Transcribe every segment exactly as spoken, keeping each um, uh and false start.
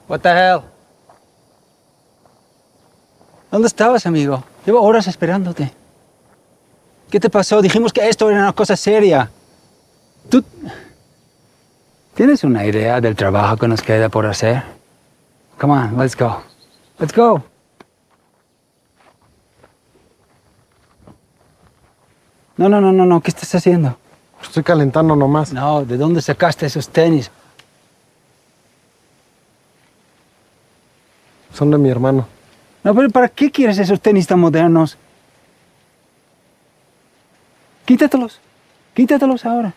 What the hell? ¿Dónde estabas, amigo? Llevo horas esperándote. ¿Qué te pasó? Dijimos que esto era una cosa seria. ¿Tú tienes una idea del trabajo que nos queda por hacer? Come on, let's go. Let's go. No, no, no, no, no. ¿Qué estás haciendo? Estoy calentando nomás. No, ¿de dónde sacaste esos tenis? Son de mi hermano. No, pero ¿para qué quieres esos tenis tan modernos? Quítatelos. Quítatelos ahora.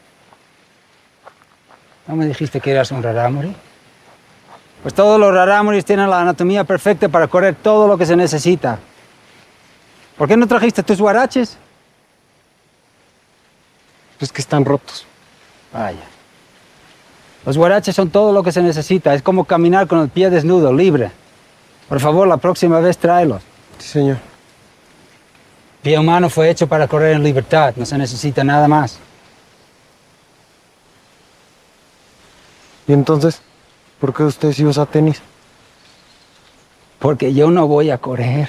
¿No me dijiste que eras un rarámuri? Pues todos los rarámuris tienen la anatomía perfecta para correr todo lo que se necesita. ¿Por qué no trajiste tus huaraches? Es que están rotos. Vaya. Los huaraches son todo lo que se necesita. Es como caminar con el pie desnudo, libre. Por favor, la próxima vez tráelos. Sí, señor. El pie humano fue hecho para correr en libertad. No se necesita nada más. ¿Y entonces? ¿Por qué usted sí usa tenis? Porque yo no voy a correr.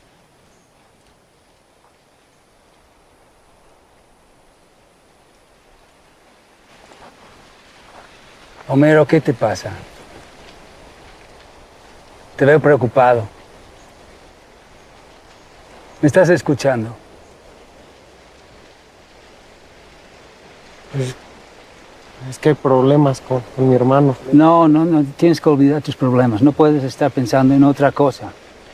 Homero, ¿qué te pasa? Te veo preocupado. ¿Me estás escuchando? Es, es que hay problemas con, con mi hermano. No, no, no. Tienes que olvidar tus problemas. No puedes estar pensando en otra cosa.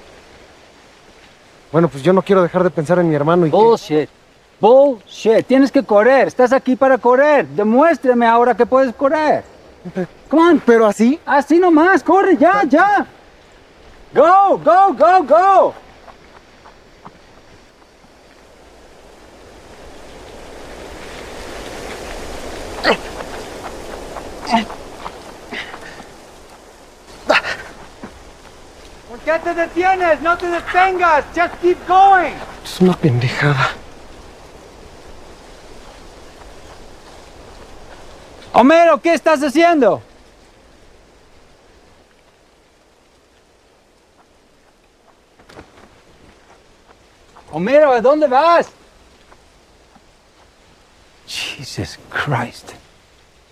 Bueno, pues yo no quiero dejar de pensar en mi hermano y que- Bullshit. Bullshit. Tienes que correr. Estás aquí para correr. Demuéstrame ahora que puedes correr. Come on. Pero así. Así nomás. Corre, ya, ya. Go, go, go, go. ¿Por qué te detienes? No te detengas. Just keep going. Es una pendejada. Homero, ¿qué estás haciendo? Homero, ¿a dónde vas? Jesus Christ.